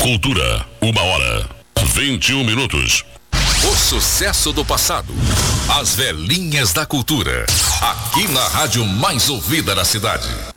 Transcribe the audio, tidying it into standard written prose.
Cultura, 1h21. O sucesso do passado. As velhinhas da cultura. Aqui na rádio mais ouvida da cidade.